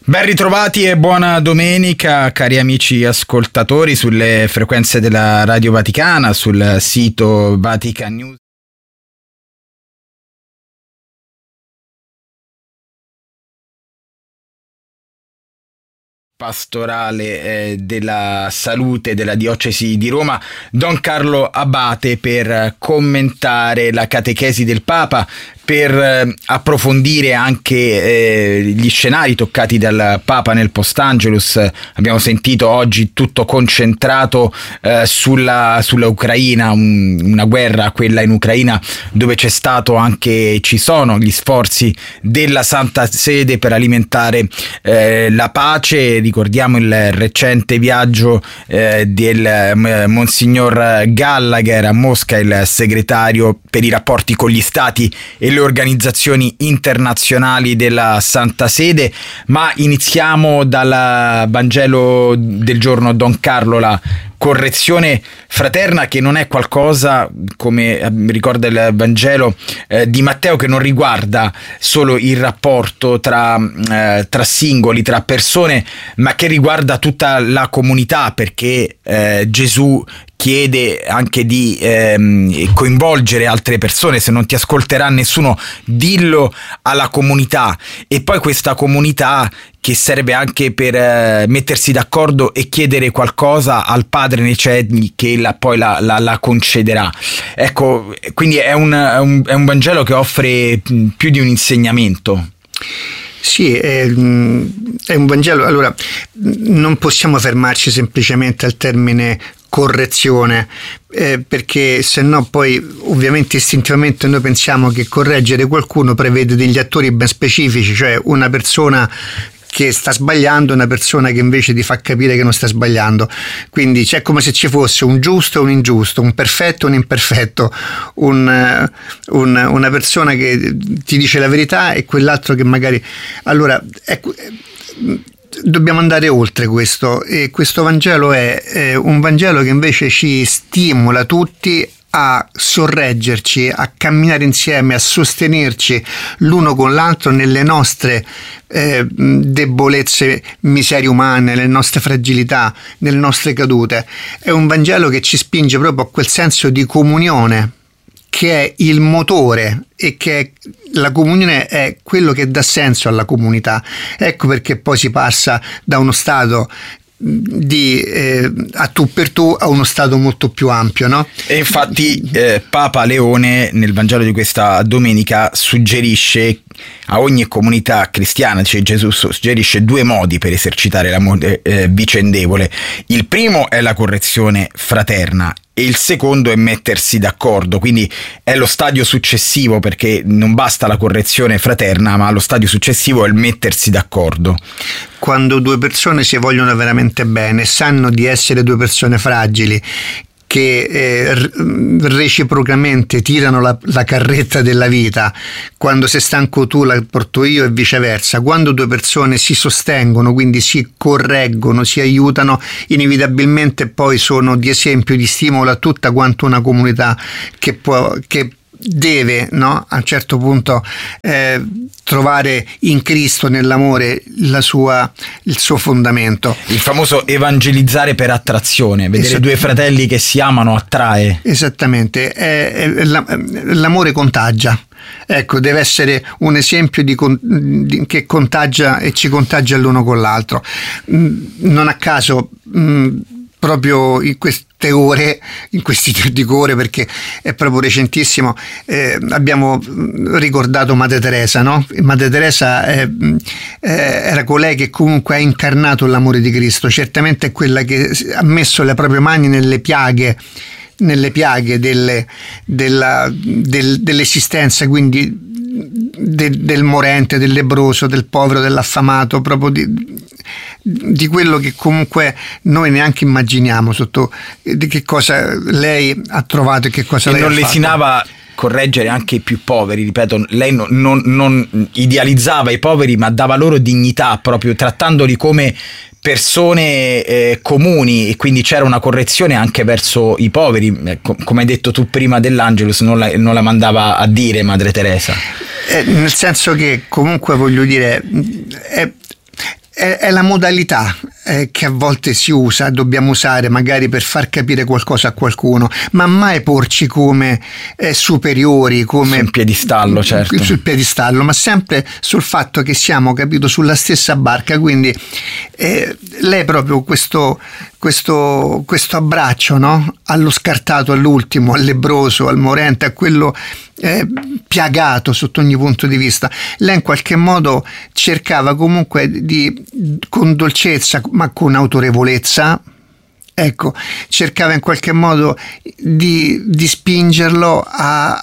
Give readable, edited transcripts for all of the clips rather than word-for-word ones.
Ben ritrovati e buona domenica cari amici ascoltatori sulle frequenze della Radio Vaticana, sul sito Vatican News. Pastorale della salute della diocesi di Roma, Don Carlo Abate, per commentare la catechesi del Papa, per approfondire anche gli scenari toccati dal Papa nel Post-Angelus. Abbiamo sentito oggi tutto concentrato sulla Ucraina, una guerra, quella in Ucraina, dove ci sono gli sforzi della Santa Sede per alimentare la pace. Ricordiamo il recente viaggio del Monsignor Gallagher a Mosca, il segretario per i rapporti con gli stati e le organizzazioni internazionali della Santa Sede. Ma iniziamo dal Vangelo del giorno, Don Carlo, la correzione fraterna, che non è qualcosa, come ricorda il Vangelo di Matteo, che non riguarda solo il rapporto tra singoli, tra persone, ma che riguarda tutta la comunità, perché Gesù chiede anche di coinvolgere altre persone. Se non ti ascolterà nessuno, dillo alla comunità. E poi questa comunità che serve anche per mettersi d'accordo e chiedere qualcosa al Padre nei cieli, che poi la concederà. Ecco, quindi è un Vangelo che offre più di un insegnamento. Sì, è un Vangelo. Allora, non possiamo fermarci semplicemente al termine correzione, perché se no poi ovviamente istintivamente noi pensiamo che correggere qualcuno prevede degli attori ben specifici, cioè una persona che sta sbagliando, una persona che invece ti fa capire che non sta sbagliando. Quindi c'è come se ci fosse un giusto e un ingiusto, un perfetto e un imperfetto, una persona che ti dice la verità e quell'altro che magari... Allora, dobbiamo andare oltre questo, e questo Vangelo è un Vangelo che invece ci stimola tutti a sorreggerci, a camminare insieme, a sostenerci l'uno con l'altro nelle nostre debolezze, miserie umane, nelle nostre fragilità, nelle nostre cadute. È un Vangelo che ci spinge proprio a quel senso di comunione, che è il motore, e che la comunione è quello che dà senso alla comunità. Ecco perché poi si passa da uno stato di a tu per tu a uno stato molto più ampio, no? E infatti Papa Leone nel Vangelo di questa domenica suggerisce a ogni comunità cristiana, cioè Gesù suggerisce due modi per esercitare l'amore vicendevole. Il primo è la correzione fraterna e il secondo è mettersi d'accordo, quindi è lo stadio successivo, perché non basta la correzione fraterna, ma lo stadio successivo è il mettersi d'accordo. Quando due persone si vogliono veramente bene, sanno di essere due persone fragili, che reciprocamente tirano la carretta della vita, quando sei stanco tu la porto io e viceversa, quando due persone si sostengono, quindi si correggono, si aiutano, inevitabilmente poi sono di esempio, di stimolo a tutta quanto una comunità che deve, no, a un certo punto trovare in Cristo, nell'amore, il suo fondamento. Il famoso evangelizzare per attrazione, vedere due fratelli che si amano attrae. Esattamente, l'amore contagia. Ecco, deve essere un esempio che contagia e ci contagia l'uno con l'altro. Non a caso proprio in queste ore, in questi ore, perché è proprio recentissimo, abbiamo ricordato Madre Teresa, no? Madre Teresa era colei che comunque ha incarnato l'amore di Cristo, certamente è quella che ha messo le proprie mani nelle piaghe dell'esistenza, quindi del morente, del lebbroso, del povero, dell'affamato, proprio di quello che comunque noi neanche immaginiamo di che cosa lei ha trovato e che cosa lei ha fatto. E non lesinava correggere anche i più poveri, ripeto, lei non idealizzava i poveri, ma dava loro dignità, proprio trattandoli come persone comuni, e quindi c'era una correzione anche verso i poveri, come hai detto tu prima dell'Angelus, non la mandava a dire Madre Teresa. Nel senso che comunque, voglio dire, è la modalità che a volte si usa, dobbiamo usare magari per far capire qualcosa a qualcuno, ma mai porci come superiori, come sul piedistallo, certo. Sul piedistallo, ma sempre sul fatto che siamo, capito, sulla stessa barca. Quindi lei proprio questo abbraccio, no? Allo scartato, all'ultimo, al lebbroso, al morente, a quello piagato sotto ogni punto di vista. Lei in qualche modo cercava comunque con dolcezza ma con autorevolezza, ecco, cercava in qualche modo di spingerlo a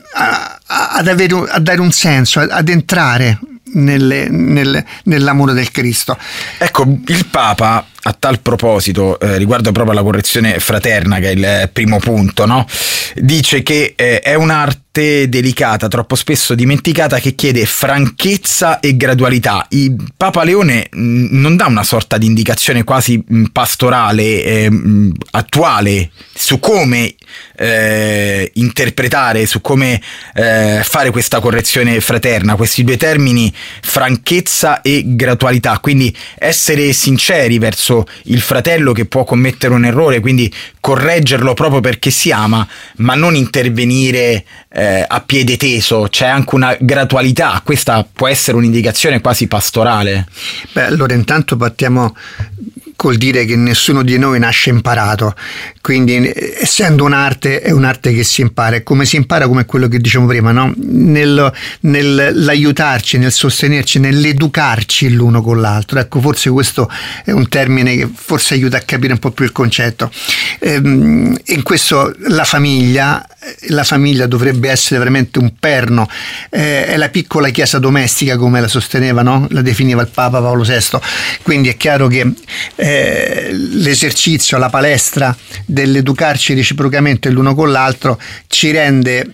dare un senso, ad entrare nell'amore del Cristo. Ecco, il Papa a tal proposito, riguardo proprio alla correzione fraterna, che è il primo punto, no? Dice che è un'arte delicata, troppo spesso dimenticata, che chiede franchezza e gradualità. Il Papa Leone non dà una sorta di indicazione quasi pastorale, attuale, su come interpretare, su come fare questa correzione fraterna, questi due termini, franchezza e gradualità, quindi essere sinceri verso il fratello che può commettere un errore, quindi correggerlo proprio perché si ama, ma non intervenire a piede teso. C'è anche una gradualità, questa può essere un'indicazione quasi pastorale. Beh, allora intanto partiamo col dire che nessuno di noi nasce imparato, quindi essendo un'arte, è un'arte che si impara. E come si impara? Come quello che dicevo prima, no? Nell'aiutarci, nel sostenerci, nell'educarci l'uno con l'altro. Ecco, forse questo è un termine che forse aiuta a capire un po' più il concetto. In questo la famiglia dovrebbe essere veramente un perno, è la piccola chiesa domestica, come la sosteneva, no? La definiva il Papa Paolo VI. Quindi è chiaro che l'esercizio, la palestra dell'educarci reciprocamente l'uno con l'altro ci rende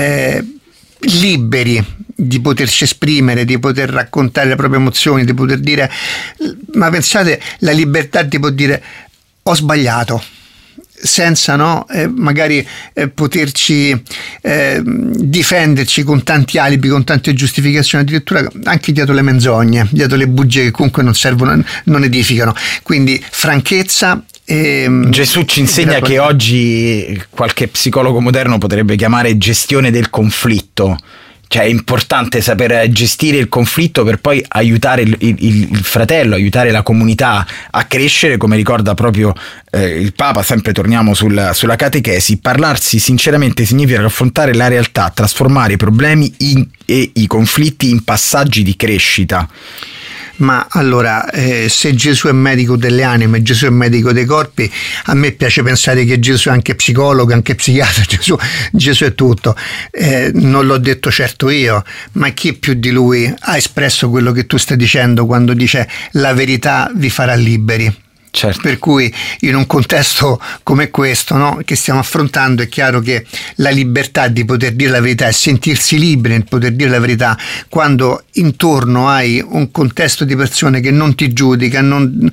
liberi di poterci esprimere, di poter raccontare le proprie emozioni, di poter dire, ma pensate, la libertà di poter dire ho sbagliato, senza magari poterci difenderci con tanti alibi, con tante giustificazioni, addirittura anche dietro le menzogne, dietro le bugie che comunque non servono, non edificano. Quindi franchezza. Gesù ci insegna che oggi qualche psicologo moderno potrebbe chiamare gestione del conflitto. Cioè è importante saper gestire il conflitto per poi aiutare il fratello, aiutare la comunità a crescere, come ricorda proprio il Papa. Sempre torniamo sulla catechesi. Parlarsi sinceramente significa affrontare la realtà, trasformare i problemi e i conflitti in passaggi di crescita. Ma allora, se Gesù è medico delle anime, Gesù è medico dei corpi, a me piace pensare che Gesù è anche psicologo, anche psichiatra, Gesù è tutto. Non l'ho detto certo io, ma chi più di lui ha espresso quello che tu stai dicendo quando dice la verità vi farà liberi? Certo. Per cui in un contesto come questo, no, che stiamo affrontando, è chiaro che la libertà di poter dire la verità e sentirsi liberi nel poter dire la verità, quando intorno hai un contesto di persone che non ti giudica, non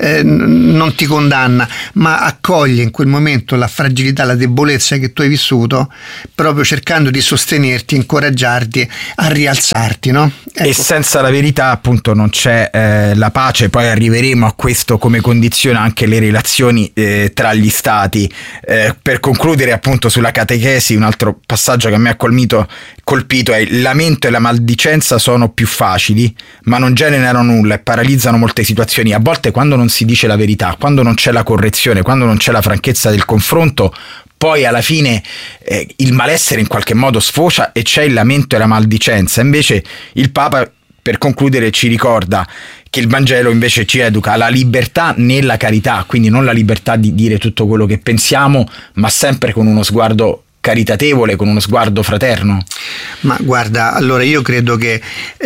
ti condanna, ma accoglie in quel momento la fragilità, la debolezza che tu hai vissuto, proprio cercando di sostenerti, incoraggiarti a rialzarti, no? Ecco. E senza la verità appunto non c'è la pace. Poi arriveremo a questo come condiziona anche le relazioni tra gli stati. Per concludere appunto sulla catechesi, un altro passaggio che a me ha colpito è: il lamento e la maldicenza sono più facili, ma non generano nulla e paralizzano molte situazioni. A volte, quando non si dice la verità, quando non c'è la correzione, quando non c'è la franchezza del confronto, poi alla fine il malessere in qualche modo sfocia e c'è il lamento e la maldicenza. Invece il Papa, per concludere, ci ricorda che il Vangelo invece ci educa alla libertà nella carità, quindi non la libertà di dire tutto quello che pensiamo, ma sempre con uno sguardo caritatevole, con uno sguardo fraterno. Ma guarda, allora io credo che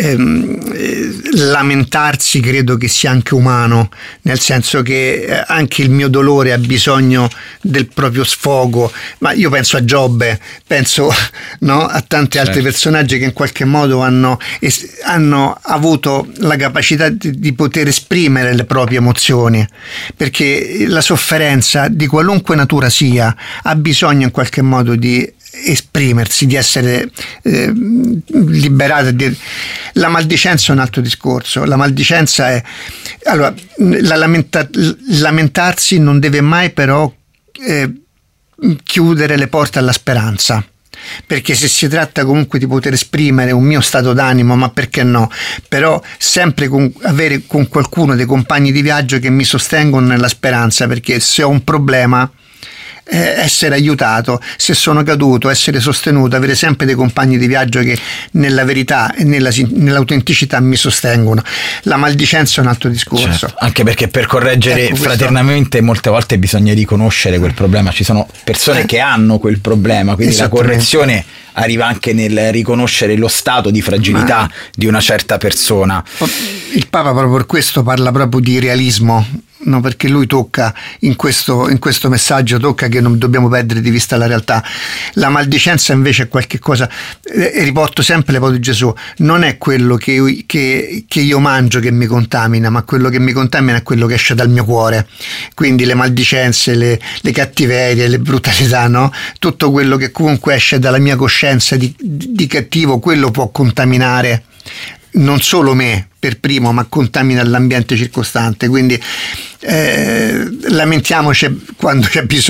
lamentarsi credo che sia anche umano, nel senso che anche il mio dolore ha bisogno del proprio sfogo. Ma io penso a Giobbe, penso a tanti altri personaggi che in qualche modo hanno avuto la capacità di poter esprimere le proprie emozioni, perché la sofferenza di qualunque natura sia ha bisogno in qualche modo di esprimersi, di essere liberata. La maldicenza è un altro discorso. La maldicenza è, allora, lamentarsi non deve mai però chiudere le porte alla speranza, perché se si tratta comunque di poter esprimere un mio stato d'animo, ma perché no, però sempre avere con qualcuno dei compagni di viaggio che mi sostengono nella speranza, perché se ho un problema essere aiutato, se sono caduto essere sostenuto, avere sempre dei compagni di viaggio che nella verità e nell'autenticità mi sostengono. La maldicenza è un altro discorso, certo, anche perché per correggere fraternamente molte volte bisogna riconoscere quel problema, ci sono persone che hanno quel problema, quindi la correzione arriva anche nel riconoscere lo stato di fragilità di una certa persona. Il Papa proprio per questo parla proprio di realismo, no, perché lui tocca in questo messaggio, tocca che non dobbiamo perdere di vista la realtà. La maldicenza invece è qualche cosa, e riporto sempre le parole di Gesù, non è quello che io mangio che mi contamina, ma quello che mi contamina è quello che esce dal mio cuore. Quindi le maldicenze, le cattiverie, le brutalità, no? Tutto quello che comunque esce dalla mia coscienza di cattivo, quello può contaminare non solo me per primo, ma contamina l'ambiente circostante. Quindi lamentiamoci quando c'è bisogno.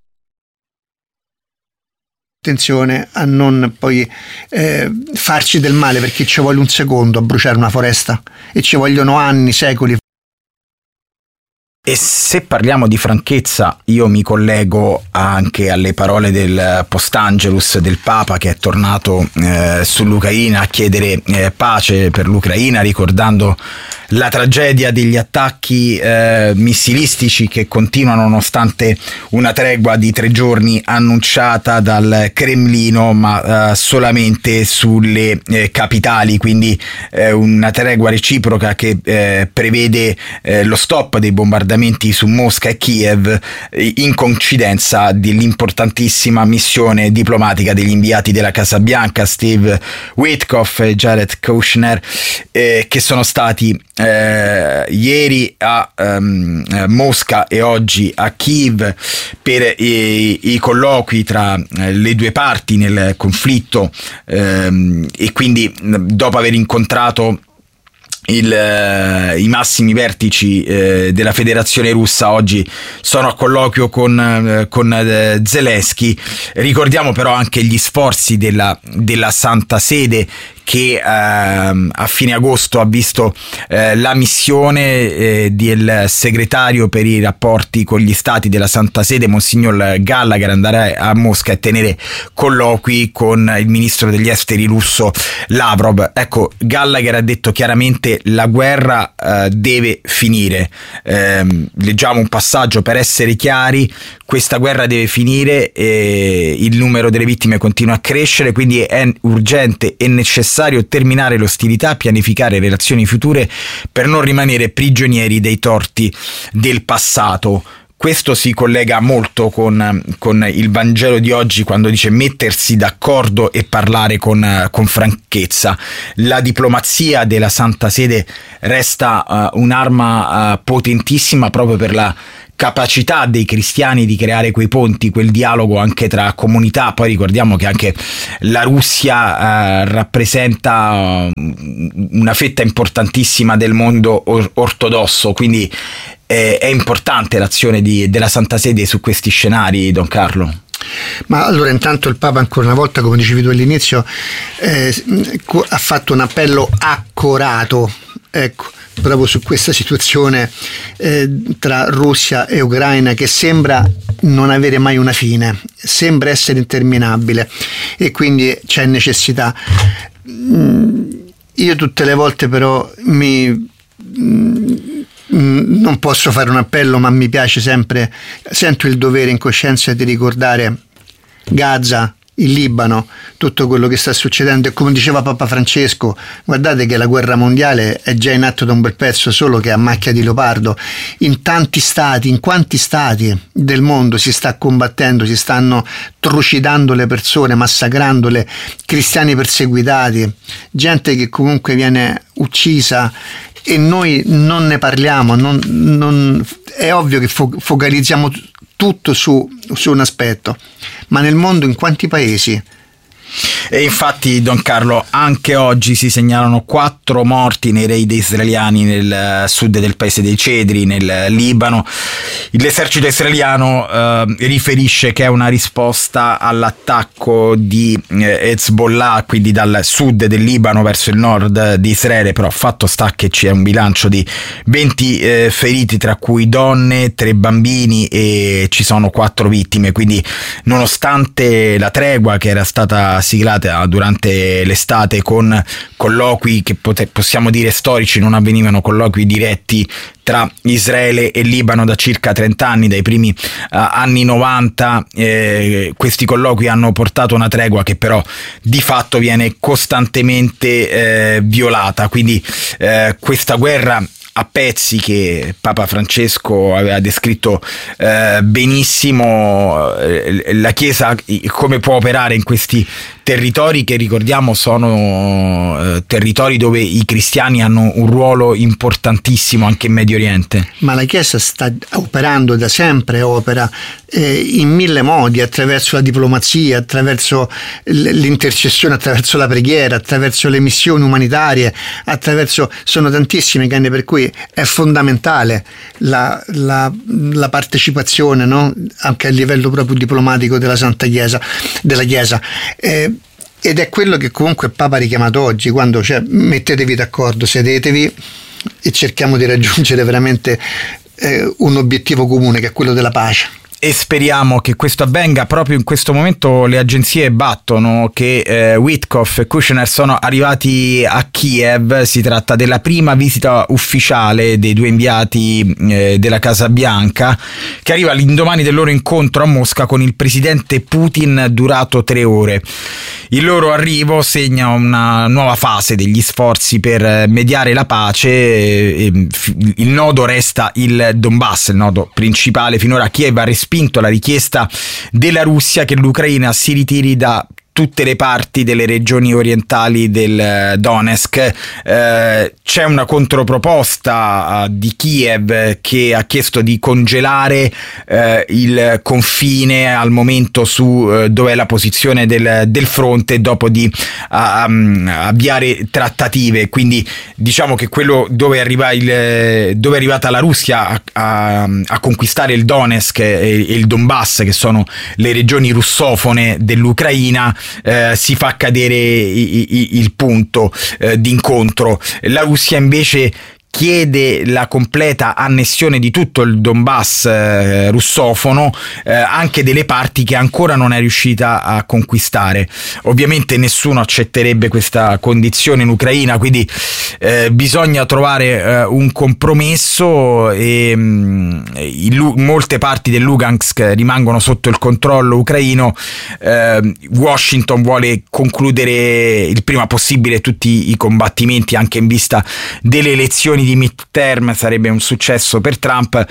Attenzione a non poi farci del male, perché ci vuole un secondo a bruciare una foresta e ci vogliono anni, secoli. E se parliamo di franchezza, io mi collego anche alle parole del Post-Angelus del Papa, che è tornato sull'Ucraina a chiedere pace per l'Ucraina, ricordando la tragedia degli attacchi missilistici che continuano nonostante una tregua di 3 giorni annunciata dal Cremlino, ma solamente sulle capitali, quindi una tregua reciproca che prevede lo stop dei bombardamenti su Mosca e Kiev, in coincidenza dell'importantissima missione diplomatica degli inviati della Casa Bianca Steve Witkoff e Jared Kushner, che sono stati ieri a Mosca e oggi a Kiev per i colloqui tra le due parti nel conflitto, e quindi dopo aver incontrato i massimi vertici della Federazione Russa, oggi sono a colloquio con Zelensky. Ricordiamo però anche gli sforzi della Santa Sede, che a fine agosto ha visto la missione del segretario per i rapporti con gli stati della Santa Sede, Monsignor Gallagher, andare a Mosca e tenere colloqui con il ministro degli esteri russo Lavrov. Ecco, Gallagher ha detto chiaramente: la guerra deve finire. Leggiamo un passaggio per essere chiari: questa guerra deve finire, il numero delle vittime continua a crescere, quindi è urgente e necessario terminare l'ostilità, pianificare relazioni future per non rimanere prigionieri dei torti del passato. Questo si collega molto con il Vangelo di oggi, quando dice mettersi d'accordo e parlare con franchezza. La diplomazia della Santa Sede resta un'arma potentissima proprio per la capacità dei cristiani di creare quei ponti, quel dialogo anche tra comunità. Poi ricordiamo che anche la Russia rappresenta una fetta importantissima del mondo ortodosso, quindi è importante l'azione della Santa Sede su questi scenari, Don Carlo. Ma allora, intanto il Papa, ancora una volta, come dicevi tu all'inizio, ha fatto un appello accorato, ecco, proprio su questa situazione tra Russia e Ucraina, che sembra non avere mai una fine, sembra essere interminabile, e quindi c'è necessità. Io tutte le volte però non posso fare un appello, ma mi piace sempre, sento il dovere in coscienza di ricordare Gaza, il Libano, tutto quello che sta succedendo. E come diceva Papa Francesco, guardate che la guerra mondiale è già in atto da un bel pezzo, solo che a macchia di leopardo. In tanti stati, in quanti stati del mondo si sta combattendo, si stanno trucidando le persone, massacrandole, cristiani perseguitati, gente che comunque viene uccisa, e noi non ne parliamo. È ovvio che focalizziamo tutto su un aspetto, ma nel mondo in quanti paesi? E infatti, Don Carlo, anche oggi si segnalano 4 morti nei raid israeliani nel sud del paese dei Cedri, nel Libano. L'esercito israeliano riferisce che è una risposta all'attacco di Hezbollah, quindi dal sud del Libano verso il nord di Israele, però fatto sta che c'è un bilancio di 20 feriti, tra cui donne, 3 bambini, e ci sono 4 vittime, quindi nonostante la tregua che era stata siglata durante l'estate con colloqui che possiamo dire storici, non avvenivano colloqui diretti tra Israele e Libano da circa 30 anni, dai primi anni 90, questi colloqui hanno portato una tregua che però di fatto viene costantemente violata, quindi questa guerra a pezzi che Papa Francesco aveva descritto benissimo, la Chiesa come può operare in questi territori che, ricordiamo, sono territori dove i cristiani hanno un ruolo importantissimo anche in Medio Oriente. Ma la Chiesa sta operando da sempre, opera in 1000 modi, attraverso la diplomazia, attraverso l'intercessione, attraverso la preghiera, attraverso le missioni umanitarie, sono tantissime canne, per cui è fondamentale la partecipazione, no? Anche a livello proprio diplomatico della Santa Chiesa, della Chiesa. Ed è quello che comunque il Papa ha richiamato oggi, quando mettetevi d'accordo, sedetevi e cerchiamo di raggiungere veramente un obiettivo comune, che è quello della pace. E speriamo che questo avvenga. Proprio in questo momento le agenzie battono che Witkoff e Kushner sono arrivati a Kiev. Si tratta della prima visita ufficiale dei 2 inviati della Casa Bianca, che arriva all'indomani del loro incontro a Mosca con il presidente Putin durato 3 ore. Il loro arrivo segna una nuova fase degli sforzi per mediare la pace. Il nodo resta il Donbass, il nodo principale. Finora Kiev ha respinto la richiesta della Russia che l'Ucraina si ritiri da tutte le parti delle regioni orientali del Donetsk. C'è una controproposta di Kiev che ha chiesto di congelare il confine al momento su dove è la posizione del fronte, dopo di avviare trattative. Quindi diciamo che quello dove è arrivata la Russia a conquistare il Donetsk e il Donbass, che sono le regioni russofone dell'Ucraina, si fa cadere il punto d'incontro. La Russia invece chiede la completa annessione di tutto il Donbass russofono, anche delle parti che ancora non è riuscita a conquistare. Ovviamente nessuno accetterebbe questa condizione in Ucraina, quindi bisogna trovare un compromesso, e molte parti del Lugansk rimangono sotto il controllo ucraino. Washington vuole concludere il prima possibile tutti i combattimenti, anche in vista delle elezioni di midterm. Sarebbe un successo per Trump.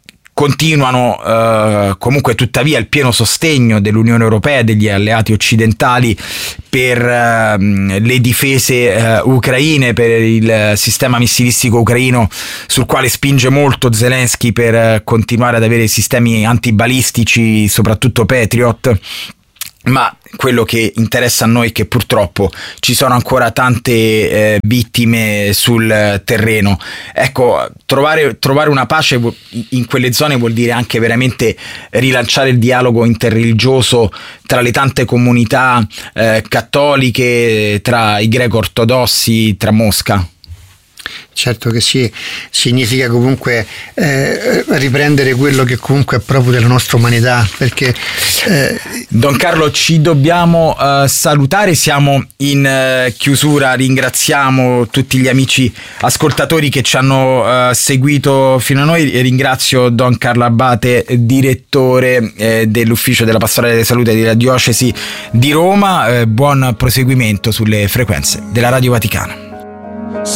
Continuano comunque tuttavia il pieno sostegno dell'Unione Europea e degli alleati occidentali per le difese ucraine, per il sistema missilistico ucraino, sul quale spinge molto Zelensky per continuare ad avere sistemi antibalistici, soprattutto Patriot. Ma quello che interessa a noi è che purtroppo ci sono ancora tante vittime sul terreno. Ecco, trovare una pace in quelle zone vuol dire anche veramente rilanciare il dialogo interreligioso tra le tante comunità cattoliche, tra i greco-ortodossi, tra Mosca. Certo che sì, significa comunque riprendere quello che comunque è proprio della nostra umanità, perché Don Carlo, ci dobbiamo salutare, siamo in chiusura. Ringraziamo tutti gli amici ascoltatori che ci hanno seguito fino a noi, e ringrazio Don Carlo Abbate, direttore dell'ufficio della Pastorale della Salute della Diocesi di Roma. Buon proseguimento sulle frequenze della Radio Vaticana.